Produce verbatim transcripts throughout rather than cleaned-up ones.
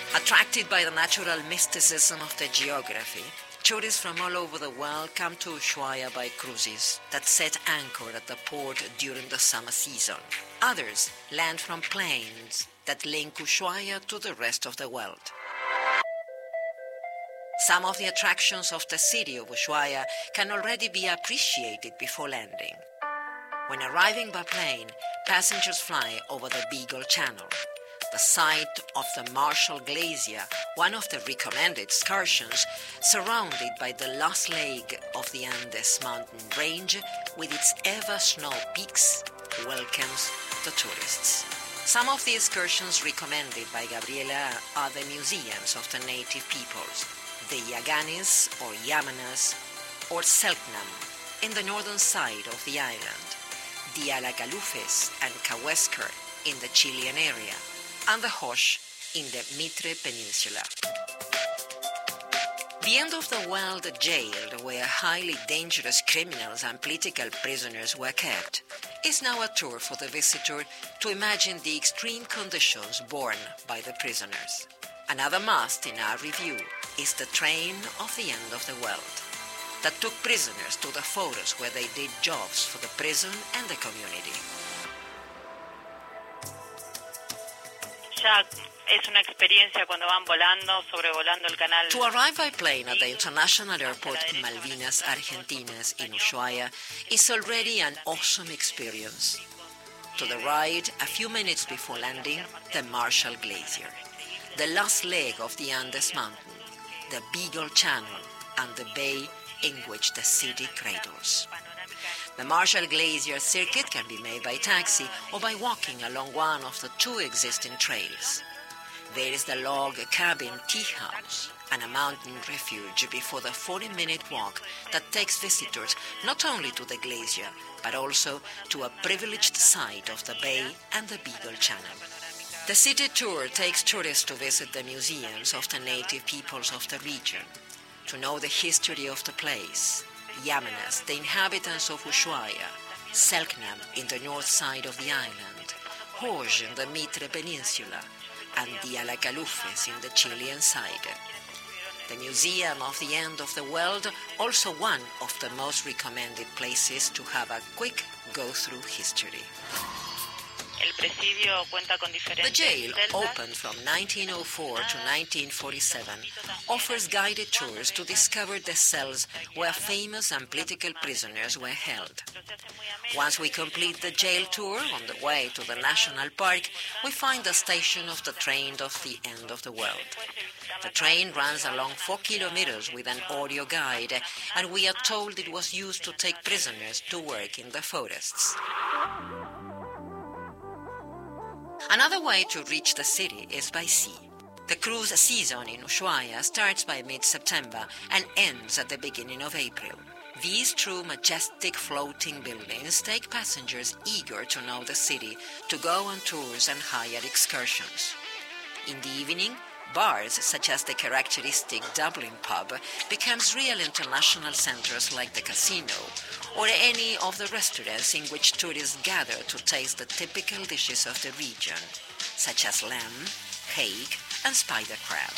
Attracted by the natural mysticism of the geography, tourists from all over the world come to Ushuaia by cruises that set anchor at the port during the summer season. Others land from planes that link Ushuaia to the rest of the world. Some of the attractions of the city of Ushuaia can already be appreciated before landing. When arriving by plane, passengers fly over the Beagle Channel, the site of the Marshall Glacier, one of the recommended excursions, surrounded by the lost leg of the Andes mountain range with its ever-snow peaks, welcomes the tourists. Some of the excursions recommended by Gabriela are the museums of the native peoples, the Yaganes or Yamanas, or Selknam in the northern side of the island, the Alacalufes and Cahuéscar in the Chilean area, and the Hosh in the Mitre Peninsula. The end of the world jail, where highly dangerous criminals and political prisoners were kept, is now a tour for the visitor to imagine the extreme conditions borne by the prisoners. Another must in our review is the train of the end of the world that took prisoners to the forest where they did jobs for the prison and the community. Ya es una experiencia cuando van volando, sobrevolando el canal. To arrive by plane at the international airport Malvinas Argentinas in Ushuaia is already an awesome experience. To the right, a few minutes before landing, the Marshall Glacier, the last leg of the Andes Mountain, the Beagle Channel, and the bay in which the city cradles. The Marshall Glacier circuit can be made by taxi or by walking along one of the two existing trails. There is the log cabin tea house and a mountain refuge before the forty-minute walk that takes visitors not only to the glacier, but also to a privileged side of the bay and the Beagle Channel. The city tour takes tourists to visit the museums of the native peoples of the region, to know the history of the place, Yamanas, the inhabitants of Ushuaia, Selknam in the north side of the island, Hosh in the Mitre Peninsula, and the Alacalufes in the Chilean side. The Museum of the End of the World, also one of the most recommended places to have a quick go-through history. The jail, opened from nineteen oh four to nineteen forty-seven, offers guided tours to discover the cells where famous and political prisoners were held. Once we complete the jail tour, on the way to the national park, we find the station of the train of the end of the world. The train runs along four kilometers with an audio guide, and we are told it was used to take prisoners to work in the forests. Another way to reach the city is by sea. The cruise season in Ushuaia starts by mid-September and ends at the beginning of April. These true majestic floating buildings take passengers eager to know the city, to go on tours and hired excursions. In the evening, bars such as the characteristic Dublin pub becomes real international centers like the casino, or any of the restaurants in which tourists gather to taste the typical dishes of the region, such as lamb, hake, and spider crab.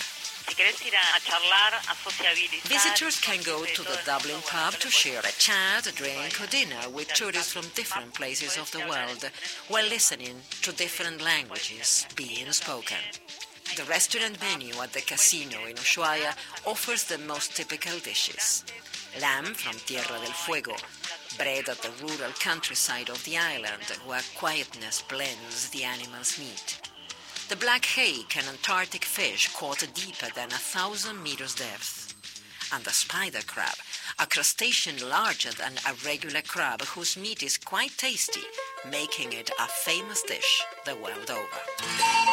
Visitors can go to the Dublin pub to share a chat, drink, or dinner with tourists from different places of the world while listening to different languages being spoken. The restaurant menu at the casino in Ushuaia offers the most typical dishes. Lamb from Tierra del Fuego, bred at the rural countryside of the island where quietness blends the animal's meat. The black hake, an Antarctic fish caught deeper than a thousand meters depth. And the spider crab, a crustacean larger than a regular crab whose meat is quite tasty, making it a famous dish the world over.